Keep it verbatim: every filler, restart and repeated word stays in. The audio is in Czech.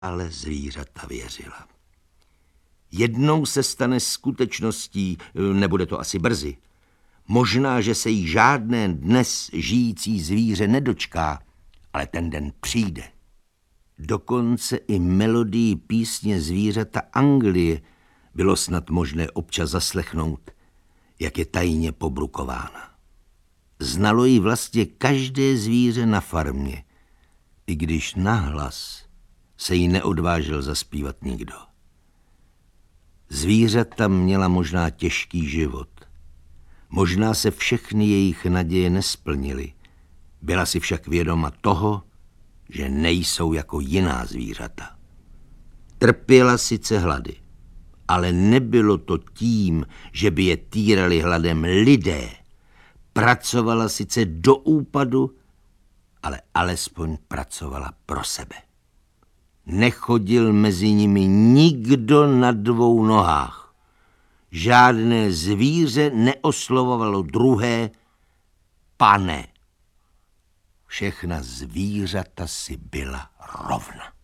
ale zvířata věřila. Jednou se stane skutečností, nebude to asi brzy. Možná, že se jí žádné dnes žijící zvíře nedočká, ale ten den přijde. Dokonce i melodii písně Zvířata Anglie bylo snad možné občas zaslechnout, jak je tajně pobrukována. Znalo ji vlastně každé zvíře na farmě, i když nahlas se jí neodvážil zaspívat nikdo. Zvířata měla možná těžký život. Možná se všechny jejich naděje nesplnily. Byla si však vědoma toho, že nejsou jako jiná zvířata. Trpěla sice hlady, ale nebylo to tím, že by je týrali hladem lidé. Pracovala sice do úpadu, ale alespoň pracovala pro sebe. Nechodil mezi nimi nikdo na dvou nohách. Žádné zvíře neoslovovalo druhé pane. Všechna zvířata si byla rovna.